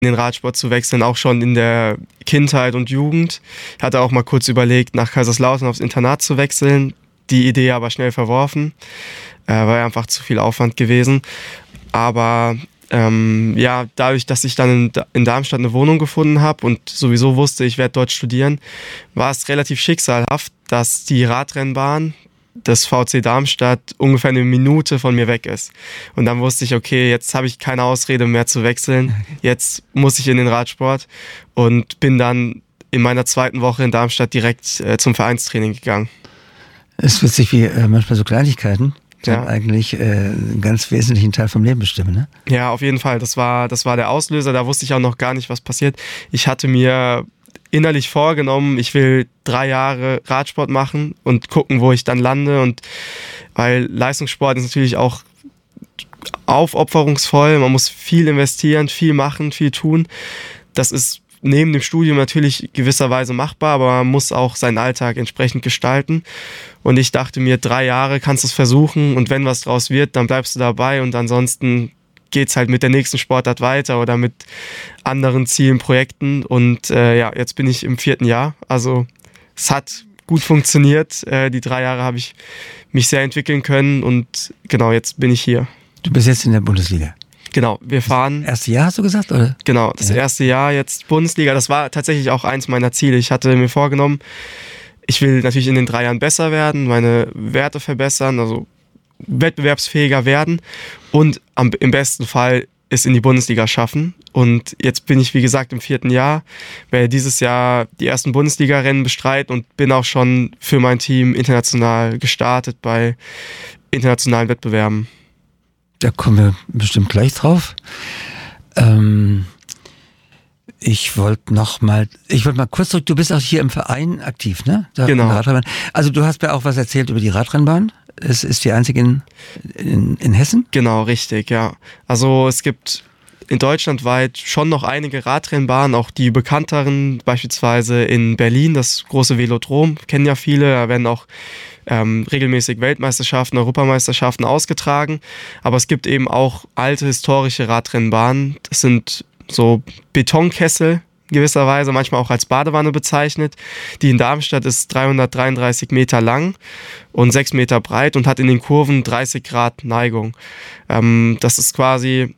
in den Radsport zu wechseln, auch schon in der Kindheit und Jugend. Ich hatte auch mal kurz überlegt, nach Kaiserslautern aufs Internat zu wechseln, die Idee aber schnell verworfen, war einfach zu viel Aufwand gewesen. Aber dadurch, dass ich dann in Darmstadt eine Wohnung gefunden habe und sowieso wusste, ich werde dort studieren, war es relativ schicksalhaft, dass die Radrennbahn des VC Darmstadt ungefähr eine Minute von mir weg ist. Und dann wusste ich, okay, jetzt habe ich keine Ausrede mehr zu wechseln, jetzt muss ich in den Radsport und bin dann in meiner zweiten Woche in Darmstadt direkt zum Vereinstraining gegangen. Es ist witzig, wie manchmal so Kleinigkeiten dann eigentlich einen ganz wesentlichen Teil vom Leben bestimmen, ne? Ja, auf jeden Fall. Das war der Auslöser. Da wusste ich auch noch gar nicht, was passiert. Ich hatte mir innerlich vorgenommen, ich will 3 Jahre Radsport machen und gucken, wo ich dann lande. Und weil Leistungssport ist natürlich auch aufopferungsvoll. Man muss viel investieren, viel machen, viel tun. Das ist neben dem Studium natürlich gewisserweise machbar, aber man muss auch seinen Alltag entsprechend gestalten. Und ich dachte mir, 3 Jahre kannst du es versuchen und wenn was draus wird, dann bleibst du dabei und ansonsten geht's halt mit der nächsten Sportart weiter oder mit anderen Zielen, Projekten. Und jetzt bin ich im 4. Jahr. Also es hat gut funktioniert. Die 3 Jahre habe ich mich sehr entwickeln können und genau, jetzt bin ich hier. Du bist jetzt in der Bundesliga. Genau, wir fahren... Das erste Jahr hast du gesagt, oder? Genau, das erste Jahr jetzt Bundesliga. Das war tatsächlich auch eins meiner Ziele. Ich hatte mir vorgenommen, ich will natürlich in den 3 Jahren besser werden, meine Werte verbessern, also wettbewerbsfähiger werden und im besten Fall es in die Bundesliga schaffen. Und jetzt bin ich, wie gesagt, im 4. Jahr, werde dieses Jahr die ersten Bundesliga-Rennen bestreiten und bin auch schon für mein Team international gestartet bei internationalen Wettbewerben. Da kommen wir bestimmt gleich drauf. Ich wollte mal kurz zurück, du bist auch hier im Verein aktiv, ne? Genau. Also du hast mir auch was erzählt über die Radrennbahn. Es ist die einzige in Hessen? Genau, richtig, ja. Also es gibt in Deutschland weit schon noch einige Radrennbahnen, auch die bekannteren, beispielsweise in Berlin, das große Velodrom, kennen ja viele, da werden auch regelmäßig Weltmeisterschaften, Europameisterschaften ausgetragen, aber es gibt eben auch alte historische Radrennbahnen, das sind so Betonkessel gewisserweise, manchmal auch als Badewanne bezeichnet. Die in Darmstadt ist 333 Meter lang und 6 Meter breit und hat in den Kurven 30 Grad Neigung. Das ist quasi,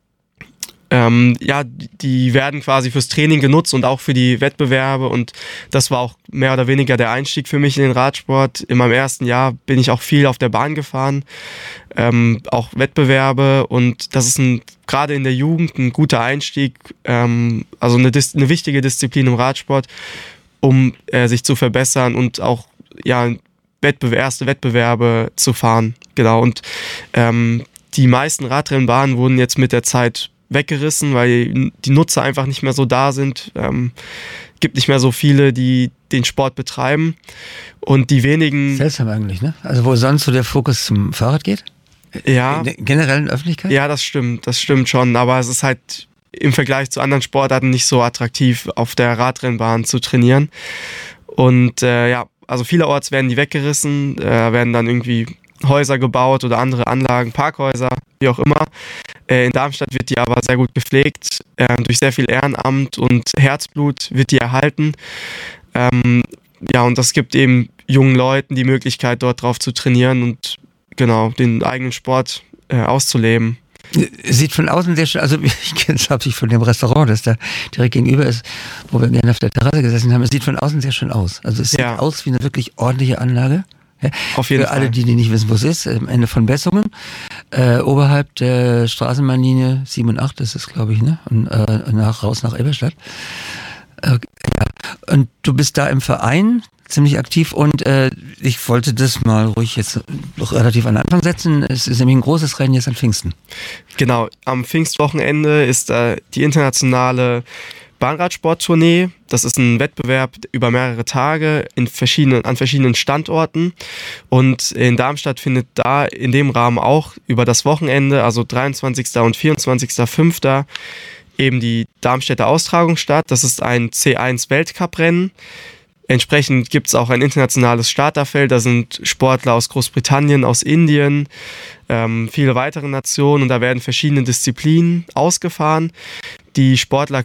die werden quasi fürs Training genutzt und auch für die Wettbewerbe und das war auch mehr oder weniger der Einstieg für mich in den Radsport. In meinem ersten Jahr bin ich auch viel auf der Bahn gefahren, auch Wettbewerbe und das ist gerade in der Jugend ein guter Einstieg, also eine wichtige Disziplin im Radsport, um sich zu verbessern und auch erste Wettbewerbe zu fahren. Genau. Und die meisten Radrennbahnen wurden jetzt mit der Zeit weggerissen, weil die Nutzer einfach nicht mehr so da sind. Gibt nicht mehr so viele, die den Sport betreiben. Und die wenigen... Seltsam eigentlich, ne? Also wo sonst so der Fokus zum Fahrrad geht? Ja. In der generellen Öffentlichkeit? Ja, das stimmt schon. Aber es ist halt im Vergleich zu anderen Sportarten nicht so attraktiv, auf der Radrennbahn zu trainieren. Und also vielerorts werden die weggerissen, werden dann irgendwie Häuser gebaut oder andere Anlagen, Parkhäuser, wie auch immer. In Darmstadt wird die aber sehr gut gepflegt, durch sehr viel Ehrenamt und Herzblut wird die erhalten. Und das gibt eben jungen Leuten die Möglichkeit, dort drauf zu trainieren und genau, den eigenen Sport auszuleben. Sieht von außen sehr schön, also ich kenne es hauptsächlich von dem Restaurant, das da direkt gegenüber ist, wo wir gerne auf der Terrasse gesessen haben. Es sieht von außen sehr schön aus. Also es sieht aus wie eine wirklich ordentliche Anlage. Ja, auf jeden Fall. Für alle, die nicht wissen, wo es ist, am Ende von Bessungen, oberhalb der Straßenbahnlinie 7 und 8 ist es, glaube ich, ne? Und raus nach Elberstadt. Und du bist da im Verein ziemlich aktiv und ich wollte das mal ruhig jetzt noch relativ an den Anfang setzen. Es ist nämlich ein großes Rennen jetzt an Pfingsten. Genau, am Pfingstwochenende ist die internationale Bahnradsporttournee. Das ist ein Wettbewerb über mehrere Tage an verschiedenen Standorten und in Darmstadt findet da in dem Rahmen auch über das Wochenende, also 23. und 24.05. eben die Darmstädter Austragung statt. Das ist ein C1 Weltcuprennen. Entsprechend gibt es auch ein internationales Starterfeld, da sind Sportler aus Großbritannien, aus Indien, viele weitere Nationen und da werden verschiedene Disziplinen ausgefahren. Die Sportler